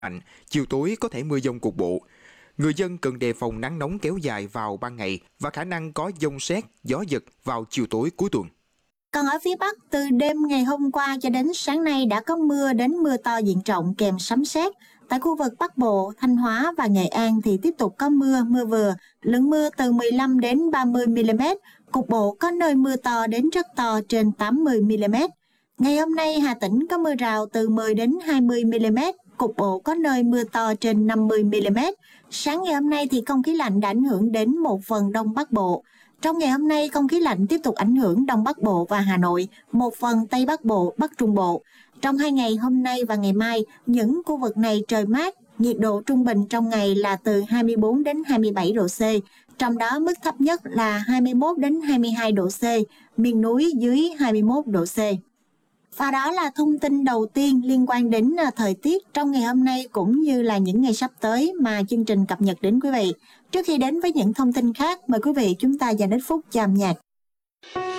mạnh, chiều tối có thể mưa dông cục bộ. Người dân cần đề phòng nắng nóng kéo dài vào ban ngày và khả năng có dông sét, gió giật vào chiều tối cuối tuần. Còn ở phía Bắc, từ đêm ngày hôm qua cho đến sáng nay đã có mưa đến mưa to diện rộng kèm sấm sét. Tại khu vực Bắc Bộ, Thanh Hóa và Nghệ An thì tiếp tục có mưa, mưa vừa, lượng mưa từ 15 đến 30 mm, cục bộ có nơi mưa to đến rất to trên 80 mm. Ngày hôm nay Hà Tĩnh có mưa rào từ 10 đến 20 mm, cục bộ có nơi mưa to trên 50 mm. Sáng ngày hôm nay thì không khí lạnh đã ảnh hưởng đến một phần Đông Bắc Bộ. Trong ngày hôm nay, không khí lạnh tiếp tục ảnh hưởng Đông Bắc Bộ và Hà Nội, một phần Tây Bắc Bộ, Bắc Trung Bộ. Trong 2 ngày hôm nay và ngày mai, những khu vực này trời mát, nhiệt độ trung bình trong ngày là từ 24 đến 27 độ C, trong đó mức thấp nhất là 21 đến 22 độ C, miền núi dưới 21 độ C. Và đó là thông tin đầu tiên liên quan đến thời tiết trong ngày hôm nay cũng như là những ngày sắp tới mà chương trình cập nhật đến quý vị. Trước khi đến với những thông tin khác, mời quý vị chúng ta dành ít phút cho âm nhạc.